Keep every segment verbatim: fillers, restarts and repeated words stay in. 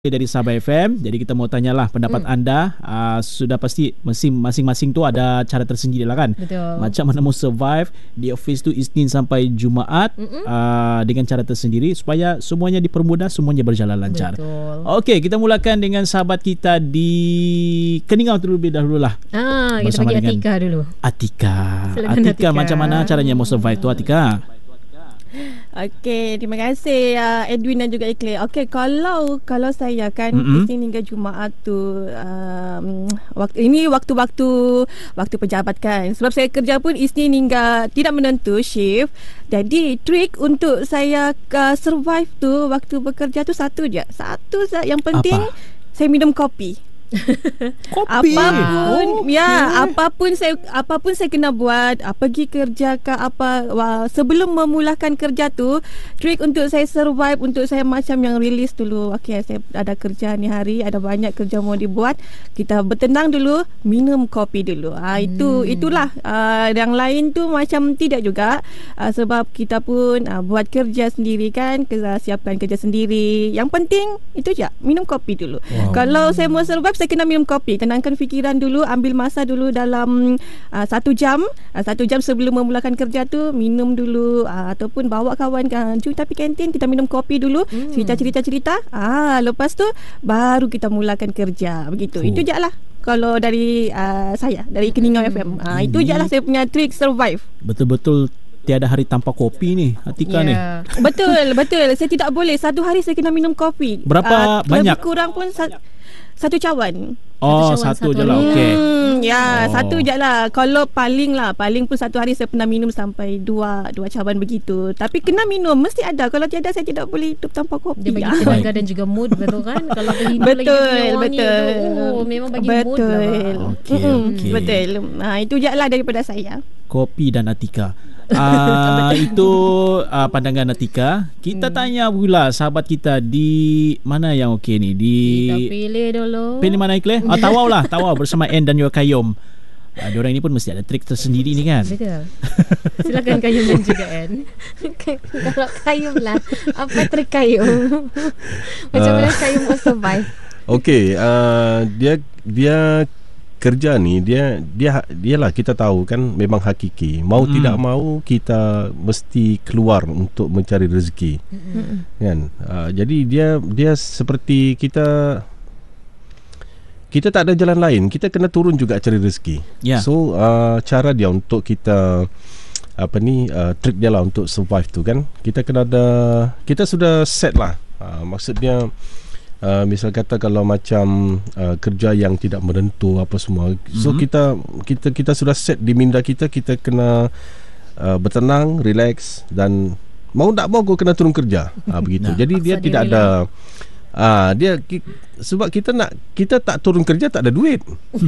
dari Sabah F M. Jadi kita mau tanyalah pendapat hmm. anda. uh, Sudah pasti masing-masing tu ada cara tersendiri lah kan. Betul. Macam mana mau survive di office tu Isnin sampai Jumaat uh, dengan cara tersendiri supaya semuanya dipermudah, semuanya berjalan lancar. Betul. Okey, kita mulakan dengan sahabat kita di Keningau terlebih dahulu lah. Ah, kita bagi Atika dulu. Atika Silakan Atika, Atika. macam mana caranya mau survive tu Atika? Okey, terima kasih uh, Edwin dan juga Ikhlas. Okey, kalau kalau saya kan mm-hmm. Isnin hingga Jumaat tu um, waktu ini waktu-waktu waktu pejabat kan. Sebab saya kerja pun Isnin hingga tidak menentu shift. Jadi trik untuk saya uh, survive tu waktu bekerja tu satu je. Satu je yang penting. Apa? Saya minum kopi. Kopi. Apapun, oh, ya, okay. apapun saya apapun saya kena buat, uh, pergi kerja ke apa, wah, sebelum memulakan kerja tu, trik untuk saya survive, untuk saya macam yang release dulu. Okey, saya ada kerja ni hari, ada banyak kerja mau dibuat. Kita bertenang dulu, minum kopi dulu. Ah, hmm. itu itulah. Uh, yang lain tu macam tidak juga, uh, sebab kita pun uh, buat kerja sendiri kan, kita siapkan kerja sendiri. Yang penting itu je, minum kopi dulu. Wow. Kalau saya mau survive, saya kena minum kopi, tenangkan fikiran dulu, ambil masa dulu dalam uh, satu jam uh, satu jam sebelum memulakan kerja tu, minum dulu, uh, ataupun bawa kawan uh, jom kita pergi kantin, kita minum kopi dulu, hmm. cerita-cerita-cerita, ah, lepas tu baru kita mulakan kerja, begitu. Oh. Itu je lah kalau dari uh, saya, dari Keningau hmm. F M. uh, Itu je lah saya punya trik survive. Betul-betul tiada hari tanpa kopi ni Atika yeah. ni. Betul, betul. Saya tidak boleh, satu hari saya kena minum kopi. Berapa uh, banyak? Lebih kurang pun sa- Satu cawan. Oh, satu, cawan, satu, satu je lah. Okey. Hmm, ya, oh. satu je lah. Kalau paling lah, paling pun satu hari saya pernah minum sampai dua dua cawan begitu. Tapi kena minum, mesti ada. Kalau tiada, saya tidak boleh hidup tanpa kopi. Dia bagi tenaga dan juga mood, betul kan? Kalau terhidup betul, lagi wangi betul. tu, oh, memang bagi betul. mood lah. Okay, mm, okay. Betul. Nah, itu je lah daripada saya. Kopi dan Atika. Uh, itu uh, pandangan Atika. Kita hmm. tanya pula sahabat kita di mana yang okey ni. Di kita pilih dulu. Pilih mana Ikhlas? Ah, Tawau lah, Tawau bersama N dan juga Kayum. Uh, diorang ini pun mesti ada trik tersendiri ni kan. Betul. Silakan Kayum dan juga N. Kalau Kayum lah, apa trik Kayum? Macam mana uh, Kayum mau survive? Okey, uh, dia dia kerja ni dia dia dialah kita tahu kan memang hakiki. Mau hmm. tidak mau kita mesti keluar untuk mencari rezeki. Hmm. Kan? Uh, jadi dia dia seperti kita kita tak ada jalan lain. Kita kena turun juga cari rezeki. Yeah. So uh, cara dia untuk kita apa ni uh, trik dia lah untuk survive tu kan. Kita kena ada, kita sudah set lah. Uh, maksudnya Uh, misal kata kalau macam uh, kerja yang tidak menentu apa semua, so mm-hmm. kita kita kita sudah set di minda kita, kita kena uh, bertenang, relax, dan mau tak mau kau kena turun kerja. uh, begitu. Nah, jadi dia tidak ada uh, dia ki, sebab kita nak kita tak turun kerja tak ada duit.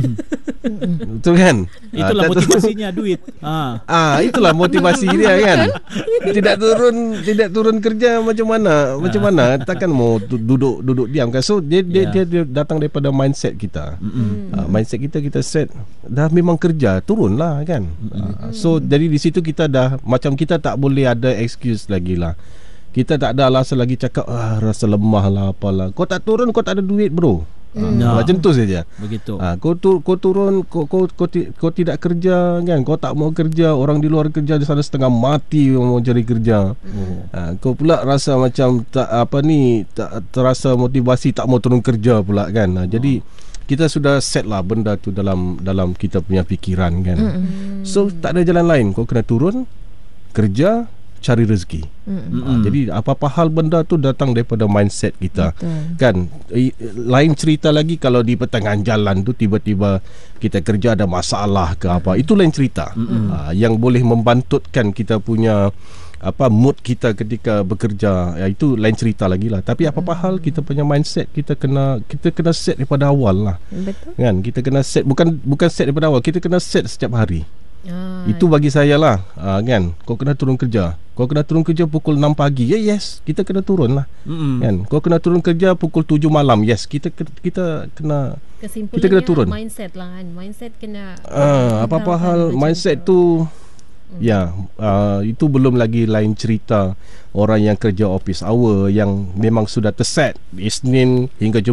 Betul kan? Itulah uh, motivasinya duit. Ah, ah itulah motivasi dia kan. Tidak turun tidak turun kerja macam mana? Macam mana? Takkan mau duduk duduk diam kan. So dia dia, yeah. dia, dia datang daripada mindset kita. Mm-hmm. Uh, mindset kita kita set dah memang kerja, turunlah kan. Mm-hmm. Uh, so jadi di situ kita dah macam kita tak boleh ada excuse lagi lah. Kita tak ada alasan lagi cakap ah, rasa lemah lah apalah. Kau tak turun, kau tak ada duit bro. Hmm. No. Macam tu saja. Begitu. Ha, kau tu, kau turun, kau, kau kau kau tidak kerja kan? Kau tak mau kerja, orang di luar kerja di sana setengah mati mau cari kerja. Hmm. Ha, kau pula rasa macam tak apa ni, tak terasa motivasi, tak mau turun kerja pula kan. Ha, jadi kita sudah set lah benda tu dalam dalam kita punya fikiran kan. Hmm. So tak ada jalan lain. Kau kena turun kerja, cari rezeki. Mm-hmm. Ha, jadi apa-apa hal benda tu datang daripada mindset kita. Betul. Kan e, lain cerita lagi kalau di pertengahan jalan tu tiba-tiba kita kerja ada masalah ke apa, itu lain cerita. Mm-hmm. Ha, yang boleh membantutkan kita punya apa mood kita ketika bekerja, ya, itu lain cerita lagi lah. Tapi apa-apa mm-hmm. hal kita punya mindset kita kena kita kena set daripada awal lah. Betul. Kan kita kena set, bukan bukan set daripada awal, kita kena set setiap hari. Ah, itu bagi saya lah, uh, kan. Kau kena turun kerja. Kau kena turun kerja pukul enam pagi. Ya, yes, kita kena turun lah. Mm-hmm. Kan. Kau kena turun kerja pukul tujuh malam. Yes, kita kita kena kita kena turun. Mindset lah kan. Mindset kena uh, apa-apa hal mindset tu Ya, uh, itu belum lagi lain cerita orang yang kerja office hour yang memang sudah terset Isnin hingga Jumaat